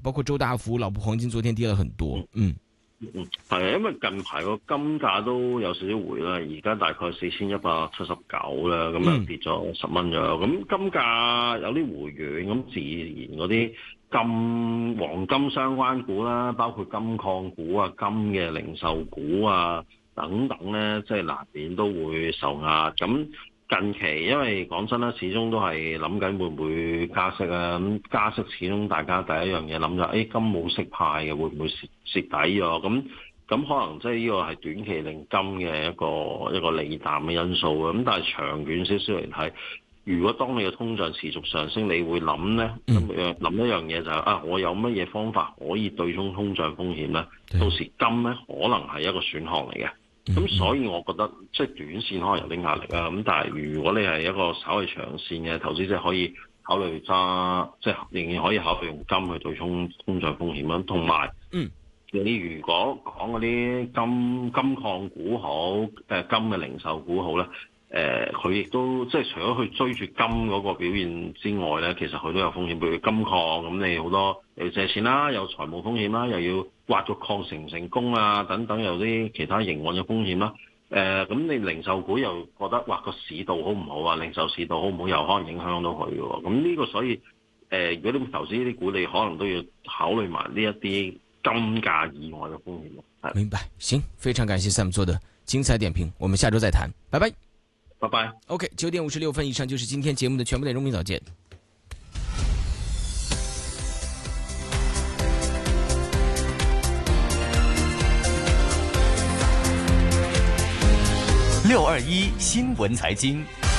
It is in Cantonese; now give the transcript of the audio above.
包括周大福、老布黃金昨天跌了很多。 係啊，因為近排個金價都有少少回啦，而家大概4179啦，咁又跌咗10蚊左右。咁金價有啲回軟，咁自然嗰啲黃金相關股啦，包括金礦股啊、金嘅零售股啊等等咧，即係難免都會受壓。咁近期因為講真啦，始終都係諗緊會唔會加息啊？咁加息始終大家第一樣嘢諗就係，金冇息派嘅會唔會蝕底咗？咁可能即係呢個係短期令金嘅一個利淡嘅因素嘅。咁但係長遠少少嚟睇，如果當你嘅通脹持續上升，你會諗咧諗一樣嘢就係我有乜嘢方法可以對沖通脹風險咧？到時金咧可能係一個選項嚟嘅。咁所以我覺得即係短線可能有啲壓力啊，咁但係如果你係一個稍微長線嘅投資者，可以考慮揸，即係仍然可以考慮用金去對沖通脹風險啦。同埋，你如果講嗰啲金礦股好，金嘅零售股好咧，佢亦都即係除咗去追住金嗰個表現之外咧，其實佢都有風險，譬如金礦咁，你好多又要借錢啦，有財務風險啦，又要挖個礦成唔成功啊，等等，有啲其他營運嘅風險啦。咁你零售股又覺得哇個市道好唔好啊？零售市道好唔好又可能影響到佢嘅喎。咁呢個所以如果你投資呢啲股，你可能都要考慮埋呢一啲金價以外嘅風險咯。 明白，行，非常感謝 Sam 做的精彩點評，我們下周再談，拜拜。 拜拜。 OK， 9:56以上就是今天節目的全部內容，明早見。 621新聞財經。